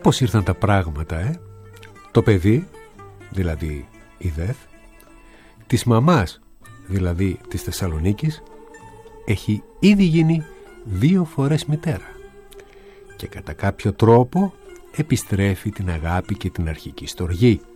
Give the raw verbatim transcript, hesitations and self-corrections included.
Πώς ήρθαν τα πράγματα, ε? Το παιδί, δηλαδή η Δεθ, της μαμάς, δηλαδή της Θεσσαλονίκης, έχει ήδη γίνει δύο φορές μητέρα και κατά κάποιο τρόπο επιστρέφει την αγάπη και την αρχική στοργή.